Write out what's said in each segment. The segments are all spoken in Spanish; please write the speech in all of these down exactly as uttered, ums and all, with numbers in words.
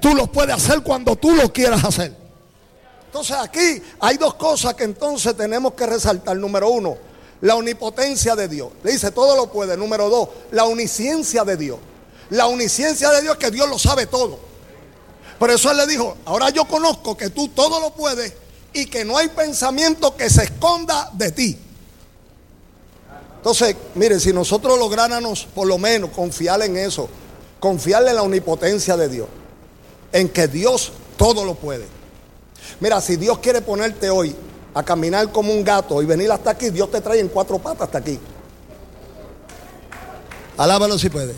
tú lo puedes hacer cuando tú lo quieras hacer. Entonces aquí hay dos cosas que entonces tenemos que resaltar. Número uno, la omnipotencia de Dios. Le dice, todo lo puede. Número dos, la omnisciencia de Dios. La omnisciencia de Dios es que Dios lo sabe todo. Por eso Él le dijo, ahora yo conozco que tú todo lo puedes y que no hay pensamiento que se esconda de ti. Entonces, miren, si nosotros lográramos por lo menos confiar en eso, confiarle en la omnipotencia de Dios, en que Dios todo lo puede. Mira, si Dios quiere ponerte hoy a caminar como un gato y venir hasta aquí, Dios te trae en cuatro patas hasta aquí. Alábalo si puede.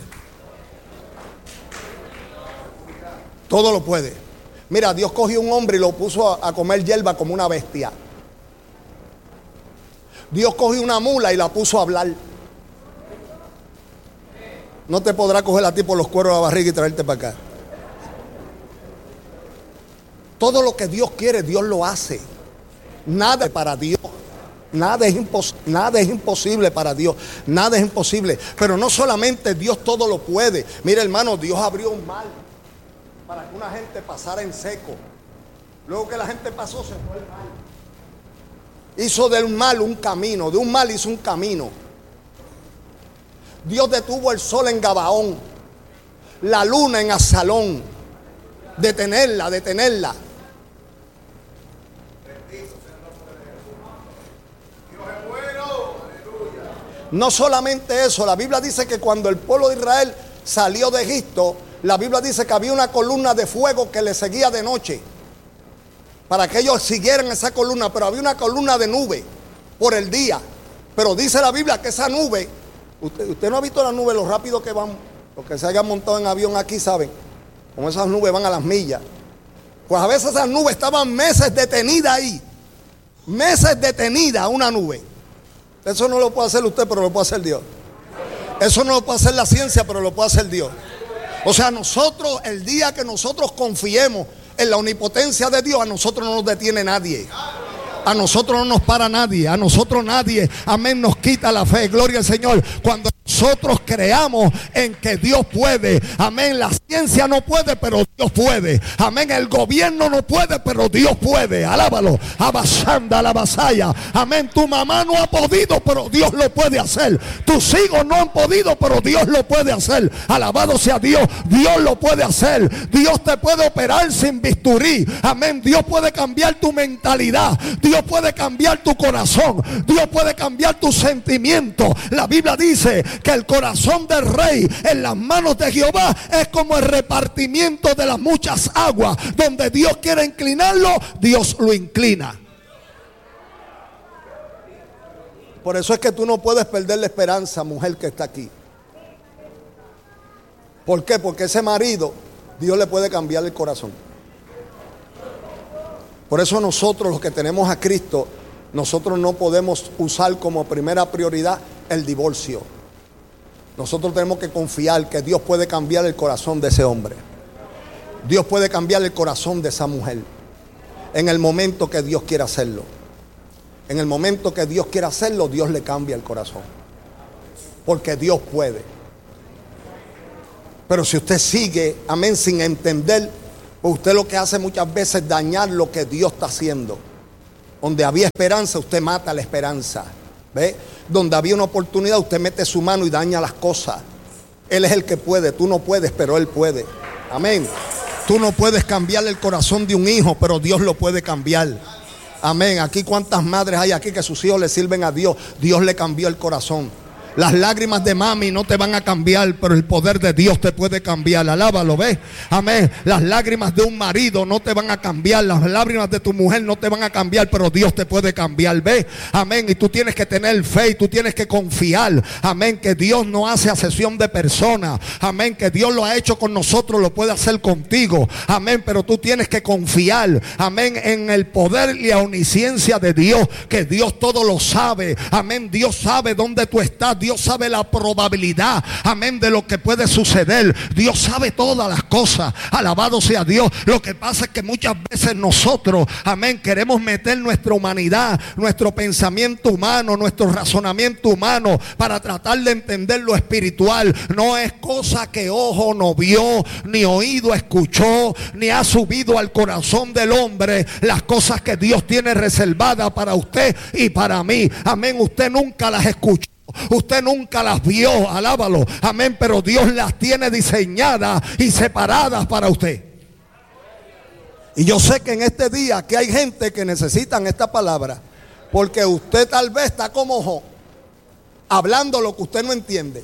Todo lo puede. Mira, Dios cogió un hombre y lo puso a, a comer hierba como una bestia. Dios cogió una mula y la puso a hablar. No te podrá coger a ti por los cueros de la barriga y traerte para acá. Todo lo que Dios quiere, Dios lo hace. Nada para Dios. Nada es, impos- nada es imposible para Dios. Nada es imposible. Pero no solamente Dios todo lo puede. Mira, hermano, Dios abrió un mar para que una gente pasara en seco. Luego que la gente pasó, se fue el mar. Hizo del mal un camino. De un mal hizo un camino. Dios detuvo el sol en Gabaón, la luna en Azalón. Detenerla, detenerla. No solamente eso, la Biblia dice que cuando el pueblo de Israel salió de Egipto, la Biblia dice que había una columna de fuego que le seguía de noche, para que ellos siguieran esa columna, pero había una columna de nube por el día. Pero dice la Biblia que esa nube, usted, usted no ha visto la nube, lo rápido que van, los que se hayan montado en avión aquí saben, como esas nubes van a las millas. Pues a veces esas nubes estaban meses detenidas ahí, meses detenidas una nube. Eso no lo puede hacer usted, pero lo puede hacer Dios. Eso no lo puede hacer la ciencia, pero lo puede hacer Dios. O sea, nosotros, el día que nosotros confiemos en la omnipotencia de Dios, a nosotros no nos detiene nadie. A nosotros no nos para nadie. A nosotros nadie, amén, nos quita la fe. Gloria al Señor. Cuando nosotros creamos en que Dios puede, amén, la ciencia no puede, pero Dios puede, amén, el gobierno no puede, pero Dios puede, alábalo, abasanda la vasalla, amén, tu mamá no ha podido, pero Dios lo puede hacer, tus hijos no han podido, pero Dios lo puede hacer, alabado sea Dios, Dios lo puede hacer, Dios te puede operar sin bisturí, amén, Dios puede cambiar tu mentalidad, Dios puede cambiar tu corazón, Dios puede cambiar tus sentimientos. La Biblia dice que el corazón del rey en las manos de Jehová es como el repartimiento de las muchas aguas. Donde Dios quiere inclinarlo, Dios lo inclina. Por eso es que tú no puedes perder la esperanza, mujer que está aquí. ¿Por qué? Porque ese marido, Dios le puede cambiar el corazón. Por eso nosotros, los que tenemos a Cristo, nosotros no podemos usar como primera prioridad el divorcio. Nosotros tenemos que confiar que Dios puede cambiar el corazón de ese hombre. Dios puede cambiar el corazón de esa mujer en el momento que Dios quiera hacerlo. En el momento que Dios quiera hacerlo, Dios le cambia el corazón. Porque Dios puede. Pero si usted sigue, amén, sin entender, pues usted lo que hace muchas veces es dañar lo que Dios está haciendo. Donde había esperanza, usted mata la esperanza. ¿Ve? Donde había una oportunidad, usted mete su mano y daña las cosas. Él es el que puede, tú no puedes, pero Él puede. Amén. Tú no puedes cambiar el corazón de un hijo, pero Dios lo puede cambiar. Amén. Aquí cuántas madres hay aquí que sus hijos le sirven a Dios. Dios le cambió el corazón. Las lágrimas de mami no te van a cambiar, pero el poder de Dios te puede cambiar. Alábalo, ¿ves? Amén. Las lágrimas de un marido no te van a cambiar. Las lágrimas de tu mujer no te van a cambiar, pero Dios te puede cambiar, ¿ves? Amén. Y tú tienes que tener fe y tú tienes que confiar. Amén. Que Dios no hace acepción de personas. Amén. Que Dios lo ha hecho con nosotros, lo puede hacer contigo. Amén. Pero tú tienes que confiar. Amén. En el poder y la omnisciencia de Dios. Que Dios todo lo sabe. Amén. Dios sabe dónde tú estás. Dios sabe la probabilidad, amén, de lo que puede suceder. Dios sabe todas las cosas. Alabado sea Dios. Lo que pasa es que muchas veces nosotros, amén, queremos meter nuestra humanidad, nuestro pensamiento humano, nuestro razonamiento humano para tratar de entender lo espiritual. No es cosa que ojo no vio, ni oído escuchó, ni ha subido al corazón del hombre las cosas que Dios tiene reservadas para usted y para mí. Amén. Usted nunca las escuchó, usted nunca las vio, alábalo, amén, pero Dios las tiene diseñadas y separadas para usted. Y yo sé que en este día que hay gente que necesitan esta palabra, porque usted tal vez está como Job, hablando lo que usted no entiende.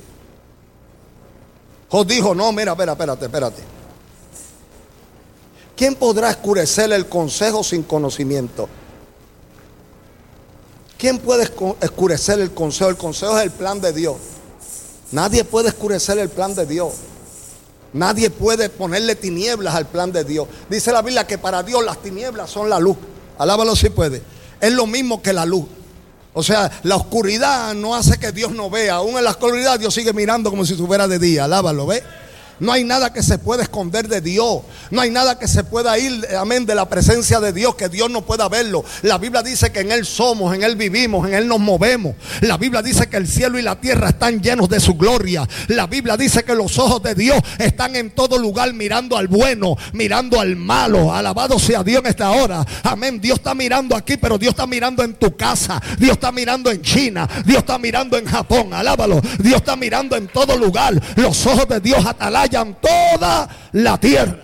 Job dijo, no, mira, espera, espérate, espérate. ¿Quién podrá oscurecer el consejo sin conocimiento? ¿Quién puede oscurecer el consejo? El consejo es el plan de Dios. Nadie puede oscurecer el plan de Dios. Nadie puede ponerle tinieblas al plan de Dios. Dice la Biblia que para Dios las tinieblas son la luz. Alábalo si puede. Es lo mismo que la luz. O sea, la oscuridad no hace que Dios no vea. Aún en la oscuridad Dios sigue mirando como si estuviera de día. Alábalo, ¿ve? No hay nada que se pueda esconder de Dios. No hay nada que se pueda ir, amén, de la presencia de Dios, que Dios no pueda verlo. La Biblia dice que en Él somos, en Él vivimos, en Él nos movemos. La Biblia dice que el cielo y la tierra están llenos de su gloria. La Biblia dice que los ojos de Dios están en todo lugar mirando al bueno, mirando al malo. Alabado sea Dios en esta hora. Amén. Dios está mirando aquí, pero Dios está mirando en tu casa. Dios está mirando en China. Dios está mirando en Japón. Alábalo. Dios está mirando en todo lugar. Los ojos de Dios atalayan toda la tierra.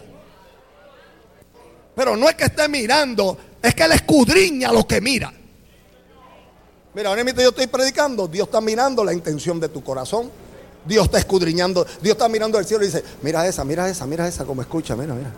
Pero no es que esté mirando, es que Él escudriña lo que mira. Mira, ahora mismo yo estoy predicando, Dios está mirando la intención de tu corazón. Dios está escudriñando, Dios está mirando al cielo y dice, mira esa, mira esa, mira esa, como escucha, mira, mira.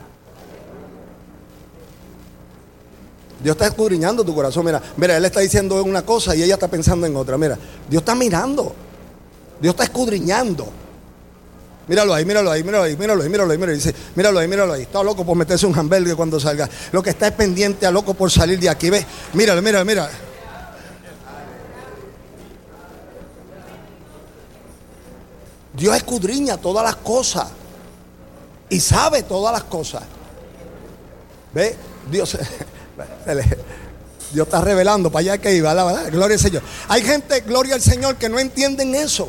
Dios está escudriñando tu corazón, mira, mira, Él está diciendo una cosa y ella está pensando en otra, mira. Dios está mirando, Dios está escudriñando. Míralo ahí, míralo ahí, míralo ahí, míralo ahí, míralo ahí, míralo ahí. Dice, míralo ahí, míralo ahí. Está loco por meterse un hamburger cuando salga. Lo que está es pendiente a loco por salir de aquí. Ve, míralo, míralo, mira. Dios escudriña todas las cosas y sabe todas las cosas. Ve, Dios, Dios está revelando para allá que iba, la verdad, gloria al Señor. Hay gente, gloria al Señor, que no entienden eso.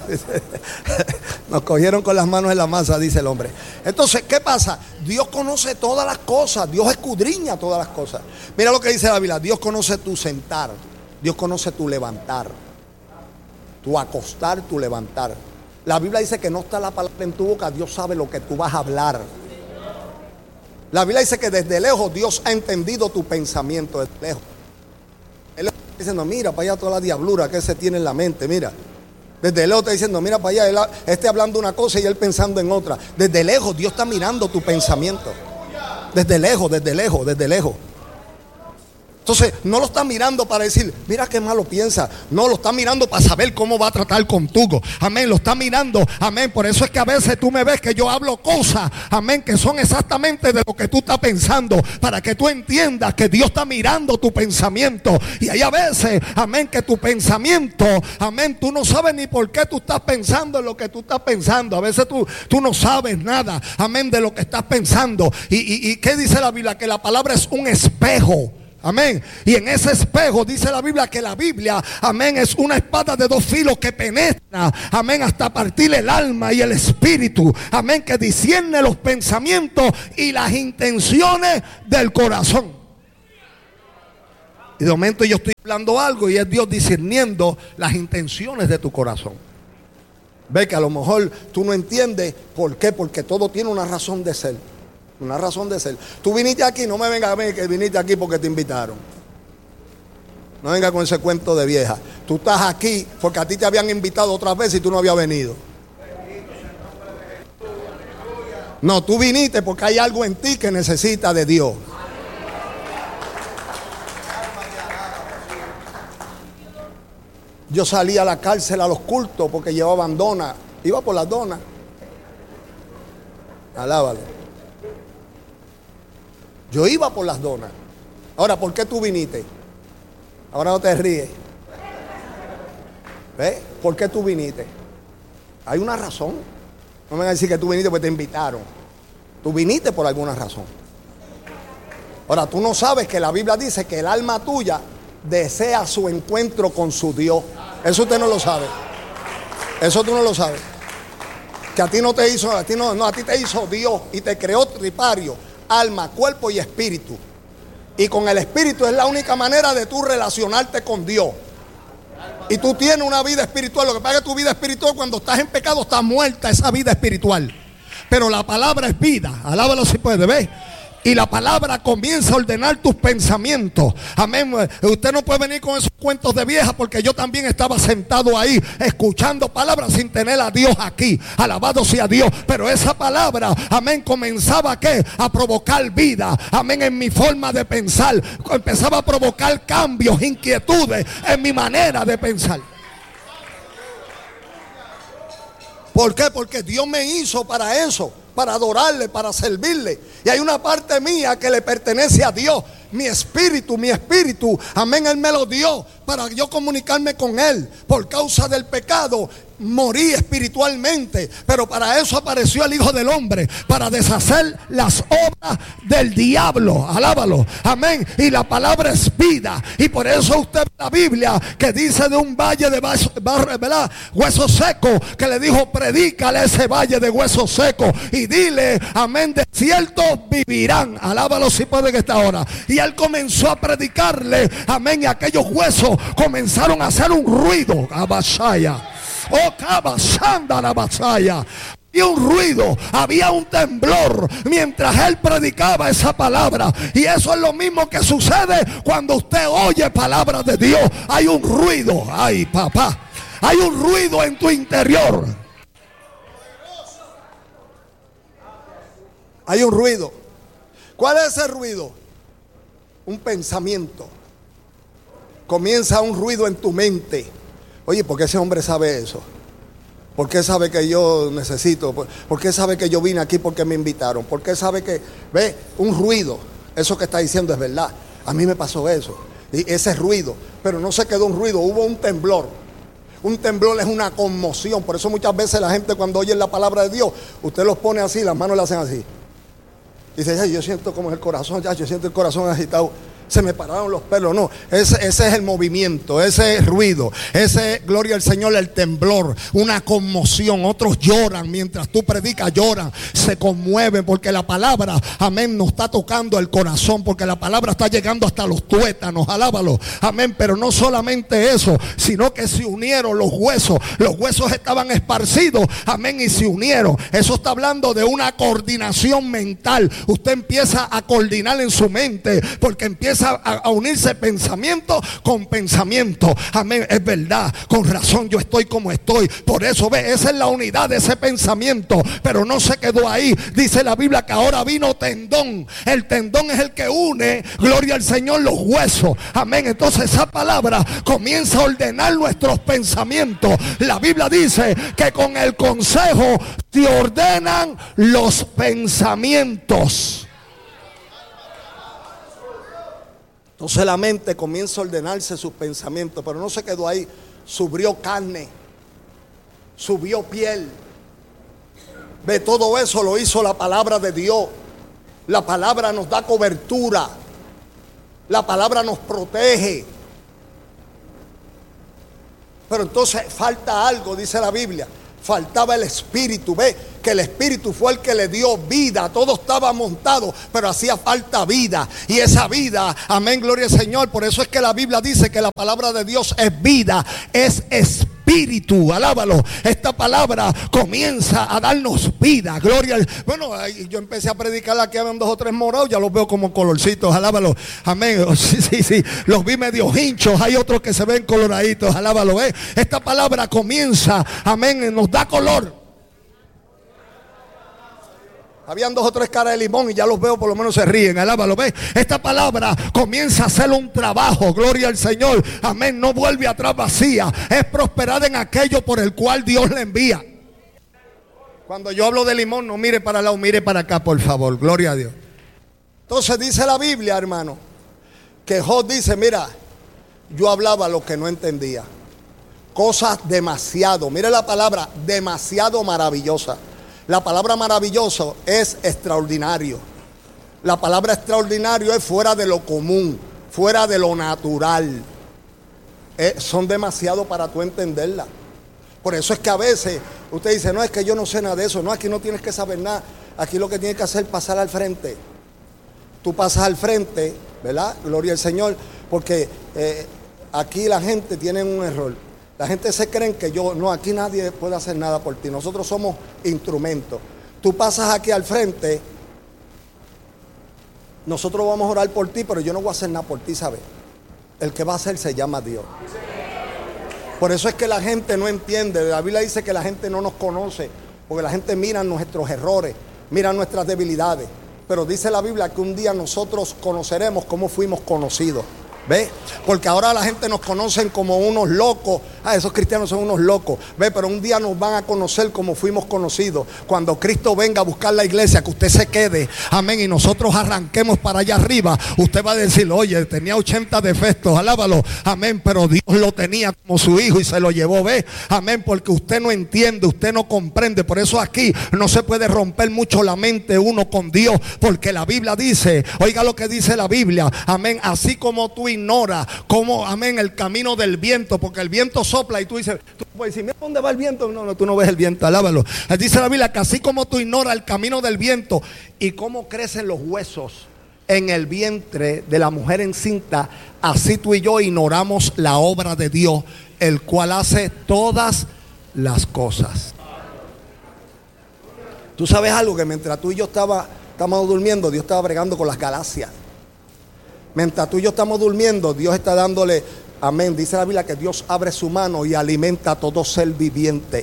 Nos cogieron con las manos en la masa, dice el hombre. Entonces, ¿qué pasa? Dios conoce todas las cosas, Dios escudriña todas las cosas. Mira lo que dice la Biblia, Dios conoce tu sentar, Dios conoce tu levantar, tu acostar, tu levantar. La Biblia dice que no está la palabra en tu boca, Dios sabe lo que tú vas a hablar. La Biblia dice que desde lejos Dios ha entendido tu pensamiento, desde lejos. Él está diciendo, mira para allá toda la diablura que se tiene en la mente, mira. Desde lejos está diciendo, mira para allá, él esté hablando una cosa y él pensando en otra. Desde lejos Dios está mirando tu pensamiento. Desde lejos, desde lejos, desde lejos. Entonces, no lo está mirando para decir, mira qué malo piensa. No, lo está mirando para saber cómo va a tratar contigo. Amén, lo está mirando. Amén, por eso es que a veces tú me ves que yo hablo cosas, amén, que son exactamente de lo que tú estás pensando. Para que tú entiendas que Dios está mirando tu pensamiento. Y hay a veces, amén, que tu pensamiento, amén, tú no sabes ni por qué tú estás pensando en lo que tú estás pensando. A veces tú, tú no sabes nada, amén, de lo que estás pensando. Y, y, y ¿qué dice la Biblia? Que la palabra es un espejo. Amén. Y en ese espejo dice la Biblia que la Biblia, amén, es una espada de dos filos que penetra, amén, hasta partir el alma y el espíritu, amén, que discierne los pensamientos y las intenciones del corazón. Y de momento yo estoy hablando algo y es Dios discerniendo las intenciones de tu corazón. Ve que a lo mejor tú no entiendes por qué, porque todo tiene una razón de ser. Una razón de ser. Tú viniste aquí, no me vengas a ver que viniste aquí porque te invitaron. No venga con ese cuento de vieja. Tú estás aquí porque a ti te habían invitado otras veces y tú no habías venido. No, tú viniste porque hay algo en ti que necesita de Dios. Yo salí a la cárcel a los cultos porque llevaban donas. Iba por las donas. Alábalo. Yo iba por las donas. Ahora, ¿por qué tú viniste? Ahora no te ríes. ¿Ves? ¿Por qué tú viniste? Hay una razón. No me van a decir que tú viniste porque te invitaron. Tú viniste por alguna razón. Ahora, tú no sabes que la Biblia dice que el alma tuya desea su encuentro con su Dios. Eso usted no lo sabe. Eso tú no lo sabes. Que a ti no te hizo, a ti no, no, a ti te hizo Dios y te creó tripario, alma, cuerpo y espíritu. Y con el espíritu es la única manera de tú relacionarte con Dios. Y tú tienes una vida espiritual. Lo que pasa es que tu vida espiritual, cuando estás en pecado, está muerta esa vida espiritual. Pero la palabra es vida. Alábalo si puede, ¿ves? Y la palabra comienza a ordenar tus pensamientos. Amén. Usted no puede venir con esos cuentos de vieja, porque yo también estaba sentado ahí escuchando palabras sin tener a Dios aquí. Alabado sea Dios. Pero esa palabra, amén, comenzaba ¿a qué? A provocar vida. Amén, en mi forma de pensar. Empezaba a provocar cambios, inquietudes en mi manera de pensar. ¿Por qué? Porque Dios me hizo para eso, para adorarle, para servirle. Y hay una parte mía que le pertenece a Dios. Mi espíritu, mi espíritu, amén, Él me lo dio para yo comunicarme con Él. Por causa del pecado morí espiritualmente, pero para eso apareció el Hijo del Hombre, para deshacer las obras del diablo. Alábalo, amén. Y la palabra es vida. Y por eso usted ve la Biblia que dice de un valle de huesos secos, que le dijo: predícale a ese valle de huesos secos y dile, amén, de cierto vivirán. Alábalo si puede, que esta hora. Y él comenzó a predicarle, amén, y aquellos huesos comenzaron a hacer un ruido. Abashaya. Oh, cabazanda la batalla. Había un ruido, había un temblor mientras él predicaba esa palabra. Y eso es lo mismo que sucede cuando usted oye palabras de Dios. Hay un ruido. Ay, papá, hay un ruido en tu interior. Hay un ruido. ¿Cuál es ese ruido? Un pensamiento. Comienza un ruido en tu mente. Oye, ¿por qué ese hombre sabe eso? ¿Por qué sabe que yo necesito? ¿Por qué sabe que yo vine aquí porque me invitaron? ¿Por qué sabe que, ve, un ruido? Eso que está diciendo es verdad. A mí me pasó eso. Y ese ruido. Pero no se quedó un ruido, hubo un temblor. Un temblor es una conmoción. Por eso muchas veces la gente, cuando oye la palabra de Dios, usted los pone así, las manos le hacen así. Y dice: ay, yo siento como el corazón, ya, yo siento el corazón agitado. Se me pararon los pelos. No, ese, ese es el movimiento, ese ruido, ese, gloria al Señor, el temblor, una conmoción. Otros lloran mientras tú predicas, lloran, se conmueven, porque la palabra, amén, nos está tocando el corazón, porque la palabra está llegando hasta los tuétanos. Alábalo, amén. Pero no solamente eso, sino que se unieron los huesos. Los huesos estaban esparcidos, amén, y se unieron. Eso está hablando de una coordinación mental. Usted empieza a coordinar en su mente, porque empieza A, a unirse pensamiento con pensamiento. Amén, es verdad, con razón yo estoy como estoy. Por eso ve, esa es la unidad de ese pensamiento. Pero no se quedó ahí. Dice la Biblia que ahora vino tendón. El tendón es el que une, gloria al Señor, los huesos. Amén, entonces esa palabra comienza a ordenar nuestros pensamientos. La Biblia dice que con el consejo se ordenan los pensamientos. Entonces la mente comienza a ordenarse sus pensamientos, pero no se quedó ahí. Subió carne, subió piel. Ve, todo eso lo hizo la palabra de Dios. La palabra nos da cobertura. La palabra nos protege. Pero entonces falta algo, dice la Biblia. Faltaba el espíritu. Ve que el espíritu fue el que le dio vida. Todo estaba montado, pero hacía falta vida. Y esa vida, amén, gloria al Señor. Por eso es que la Biblia dice que la palabra de Dios es vida, es espíritu. Alábalo. Esta palabra comienza a darnos vida. Gloria al... Bueno, yo empecé a predicar aquí, habían dos o tres morados, ya los veo como colorcitos. Alábalo. Amén. Sí, sí, sí. Los vi medio hinchos. Hay otros que se ven coloraditos. Alábalo. ¿eh? Esta palabra comienza, amén, nos da color. Habían dos o tres caras de limón y ya los veo, por lo menos se ríen. Alábalo, ¿ves? Esta palabra comienza a hacer un trabajo. Gloria al Señor. Amén. No vuelve atrás vacía. Es prosperada en aquello por el cual Dios le envía. Cuando yo hablo de limón, no mire para el lado, mire para acá, por favor. Gloria a Dios. Entonces dice la Biblia, hermano, que Job dice: mira, yo hablaba lo que no entendía. cosas demasiado, mire la palabra, demasiado maravillosa. La palabra maravilloso es extraordinario. La palabra extraordinario es fuera de lo común, fuera de lo natural. Eh, son demasiado para tú entenderla. Por eso es que a veces usted dice, no, es que yo no sé nada de eso. No, aquí no tienes que saber nada. Aquí lo que tienes que hacer es pasar al frente. Tú pasas al frente, ¿verdad? Gloria al Señor. Porque eh, aquí la gente tiene un error. La gente se cree que yo, no, aquí nadie puede hacer nada por ti. Nosotros somos instrumentos. Tú pasas aquí al frente, nosotros vamos a orar por ti, pero yo no voy a hacer nada por ti, ¿sabes? El que va a hacer se llama Dios. Por eso es que la gente no entiende. La Biblia dice que la gente no nos conoce, porque la gente mira nuestros errores, mira nuestras debilidades. Pero dice la Biblia que un día nosotros conoceremos cómo fuimos conocidos. ¿Ve? Porque ahora la gente nos conoce como unos locos. Ah, esos cristianos son unos locos. ¿Ve? Pero un día nos van a conocer como fuimos conocidos. Cuando Cristo venga a buscar la iglesia, que usted se quede, amén, y nosotros arranquemos para allá arriba, usted va a decir, oye, tenía ochenta defectos, alábalo, amén, pero Dios lo tenía como su hijo y se lo llevó, ¿ve? Amén, porque usted no entiende, usted no comprende. Por eso aquí no se puede romper mucho la mente uno con Dios, porque la Biblia dice, oiga lo que dice la Biblia, amén, así como tú ignora cómo, amén, el camino del viento, porque el viento sopla y tú dices, tú puedes decir, mira dónde va el viento. No, no, tú no ves el viento, alábalo. Dice la Biblia que así como tú ignoras el camino del viento y cómo crecen los huesos en el vientre de la mujer encinta, así tú y yo ignoramos la obra de Dios, el cual hace todas las cosas. Tú sabes algo, que mientras tú y yo estaba, estábamos durmiendo, Dios estaba bregando con las galaxias. Mientras tú y yo estamos durmiendo, Dios está dándole, amén, dice la Biblia que Dios abre su mano y alimenta a todo ser viviente.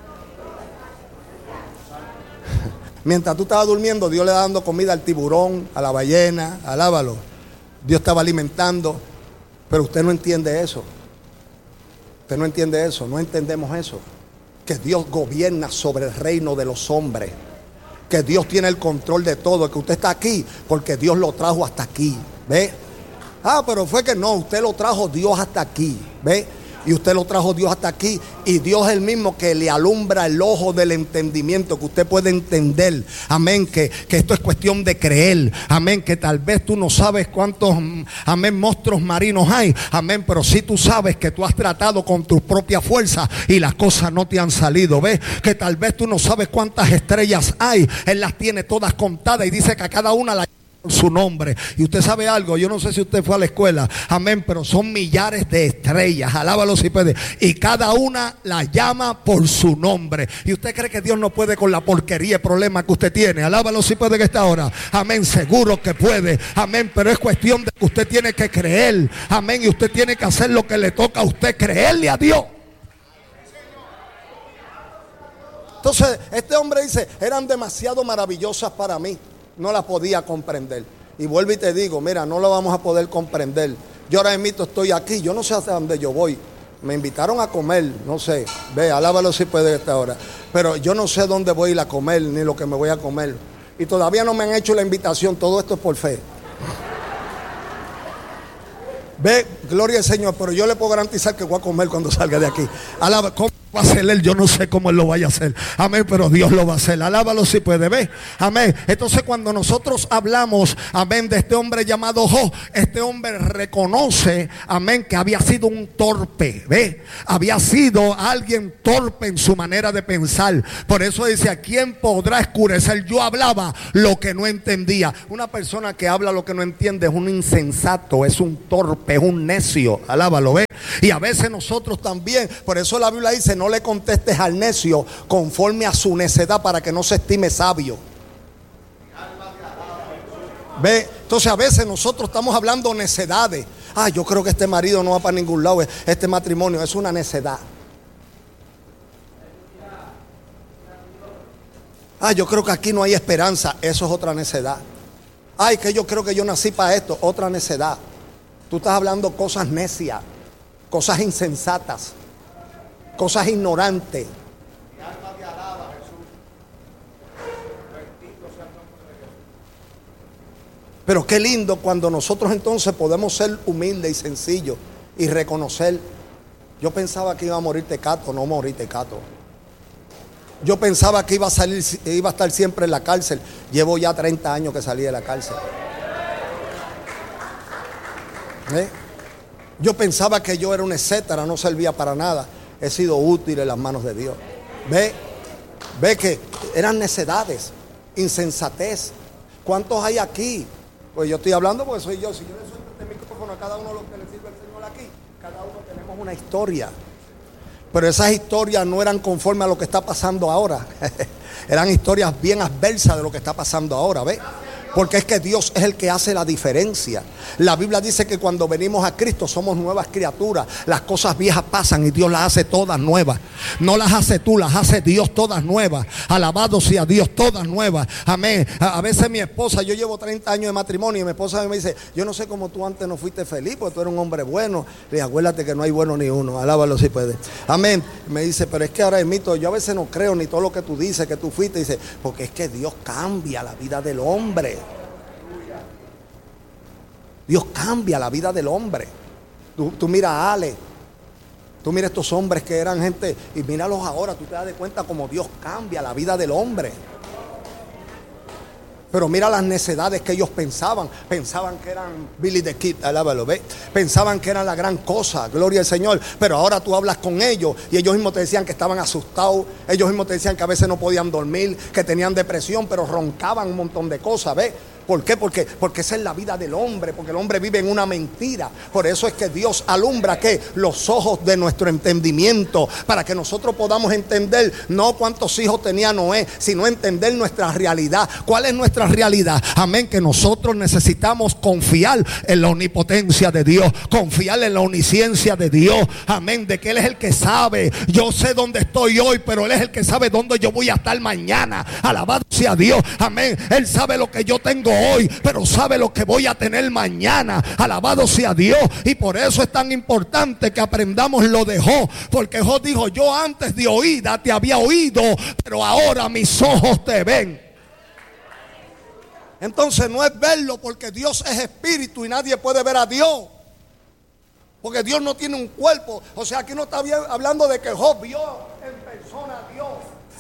Mientras tú estabas durmiendo, Dios le está dando comida al tiburón, a la ballena, alábalo. Dios estaba alimentando, pero usted no entiende eso. Usted no entiende eso, no entendemos eso. Que Dios gobierna sobre el reino de los hombres. Que Dios tiene el control de todo. Que usted está aquí porque Dios lo trajo hasta aquí. ¿Ve? Ah, pero fue que no, usted lo trajo Dios hasta aquí. ¿Ve? Y usted lo trajo Dios hasta aquí. Y Dios es el mismo que le alumbra el ojo del entendimiento, que usted puede entender. Amén, que, que esto es cuestión de creer. Amén, que tal vez tú no sabes cuántos, amén, monstruos marinos hay. Amén, pero sí tú sabes que tú has tratado con tus propias fuerzas y las cosas no te han salido. ¿Ves? Que tal vez tú no sabes cuántas estrellas hay. Él las tiene todas contadas y dice que a cada una la por su nombre. Y usted sabe algo, yo no sé si usted fue a la escuela, amén, pero son millares de estrellas, alábalo si puede, y cada una la llama por su nombre. Y usted cree que Dios no puede con la porquería de problema que usted tiene, alábalo si puede, que esta hora, amén, seguro que puede, amén, pero es cuestión de que usted tiene que creer, amén, y usted tiene que hacer lo que le toca a usted, creerle a Dios. Entonces este hombre dice, eran demasiado maravillosas para mí, no la podía comprender. Y vuelvo y te digo, mira, no lo vamos a poder comprender. Yo ahora mismo estoy aquí, yo no sé hasta dónde yo voy. Me invitaron a comer, no sé, ve, alábalo si puede esta hora. Pero yo no sé dónde voy a ir a comer, ni lo que me voy a comer. Y todavía no me han hecho la invitación, todo esto es por fe. Ve, gloria al Señor, pero yo le puedo garantizar que voy a comer cuando salga de aquí. Alaba, ¿cómo va a hacer él? Yo no sé cómo él lo vaya a hacer. Amén, pero Dios lo va a hacer. Alábalo si puede, ve. Amén. Entonces cuando nosotros hablamos, amén, de este hombre llamado Job, este hombre reconoce, amén, que había sido un torpe, ve. Había sido alguien torpe en su manera de pensar. Por eso dice, ¿a quién podrá escurecer? Yo hablaba lo que no entendía. Una persona que habla lo que no entiende es un insensato, es un torpe, es un necio. Alábalo, ve. Y a veces nosotros también, por eso la Biblia dice, no le contestes al necio conforme a su necedad, para que no se estime sabio. Ve, entonces a veces nosotros estamos hablando necedades. Ah, yo creo que este marido no va para ningún lado, este matrimonio es una necedad. Ah, yo creo que aquí no hay esperanza, eso es otra necedad. Ay, que yo creo que yo nací para esto, otra necedad. Tú estás hablando cosas necias, cosas insensatas, cosas ignorantes. Mi alma te alaba, Jesús. Bendito sea el nombre de Jesús. Pero qué lindo cuando nosotros entonces podemos ser humildes y sencillos y reconocer Yo pensaba que iba a morir tecato, no morí tecato. Yo pensaba que iba a salir, iba a estar siempre en la cárcel. Llevo ya treinta años que salí de la cárcel. ¿Eh? Yo pensaba que yo era un etcétera, no servía para nada. He sido útil en las manos de Dios. Ve, ve que eran necedades, insensatez. ¿Cuántos hay aquí? Pues yo estoy hablando porque soy yo. Si yo le suelto este micrófono a cada uno de los que le sirve el Señor aquí, cada uno tenemos una historia. Pero esas historias no eran conforme a lo que está pasando ahora. Eran historias bien adversas de lo que está pasando ahora, ¿ve? Porque es que Dios es el que hace la diferencia. La Biblia dice que cuando venimos a Cristo somos nuevas criaturas. Las cosas viejas pasan y Dios las hace todas nuevas. No las hace tú, las hace Dios todas nuevas. Alabado sea Dios, todas nuevas. Amén. A, a veces mi esposa, yo llevo treinta años de matrimonio y mi esposa me dice: yo no sé cómo tú antes no fuiste feliz, porque tú eres un hombre bueno. Le digo: acuérdate que no hay bueno ni uno. Alábalo si puede. Amén. Me dice: pero es que ahora es mito. Yo a veces no creo ni todo lo que tú dices que tú fuiste. Dice: porque es que Dios cambia la vida del hombre. Dios cambia la vida del hombre. Tú, tú mira a Ale, tú mira estos hombres que eran gente, y míralos ahora, tú te das de cuenta cómo Dios cambia la vida del hombre. Pero mira las necedades que ellos pensaban. Pensaban que eran Billy the Kid, alábalo, ¿ve? Pensaban que eran la gran cosa, gloria al Señor. Pero ahora tú hablas con ellos y ellos mismos te decían que estaban asustados. Ellos mismos te decían que a veces no podían dormir, que tenían depresión, pero roncaban un montón de cosas, ¿ve? ¿Por qué? Porque, porque esa es la vida del hombre, porque el hombre vive en una mentira. Por eso es que Dios alumbra ¿qué? Los ojos de nuestro entendimiento, para que nosotros podamos entender no cuántos hijos tenía Noé, sino entender nuestra realidad. ¿Cuál es nuestra realidad? Amén, que nosotros necesitamos confiar en la omnipotencia de Dios, confiar en la omnisciencia de Dios. Amén, de que Él es el que sabe. Yo sé dónde estoy hoy, pero Él es el que sabe dónde yo voy a estar mañana. Alabado sea Dios. Amén, Él sabe lo que yo tengo hoy, pero sabe lo que voy a tener mañana. Alabado sea Dios. Y por eso es tan importante que aprendamos lo de Job, porque Job dijo: yo antes de oída te había oído, pero ahora mis ojos te ven. Entonces no es verlo, porque Dios es espíritu y nadie puede ver a Dios, porque Dios no tiene un cuerpo. O sea, aquí no está bien hablando de que Job vio en persona a Dios.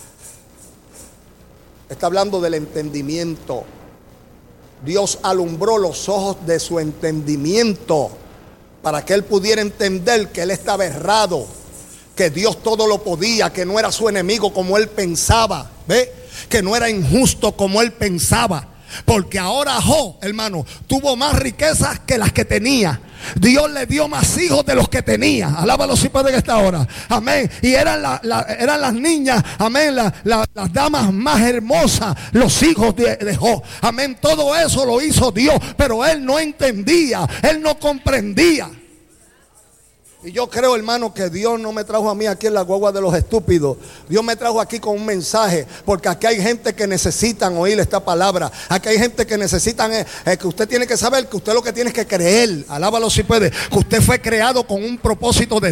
Está hablando del entendimiento. Dios alumbró los ojos de su entendimiento para que él pudiera entender que él estaba errado, que Dios todo lo podía, que no era su enemigo como él pensaba, ¿ve? Que no era injusto como él pensaba. Porque ahora Job, hermano, tuvo más riquezas que las que tenía. Dios le dio más hijos de los que tenía. Alábalo si puede en esta hora. Amén. Y eran, la, la, eran las niñas, amén, la, la, las damas más hermosas, los hijos de, de Job. Amén. Todo eso lo hizo Dios, pero él no entendía, él no comprendía. Y yo creo, hermano, que Dios no me trajo a mí aquí en la guagua de los estúpidos. Dios me trajo aquí con un mensaje, porque aquí hay gente que necesitan oír esta palabra. Aquí hay gente que necesitan, eh, eh, que usted tiene que saber que usted lo que tiene es que creer. Alábalo si puede, que usted fue creado con un propósito de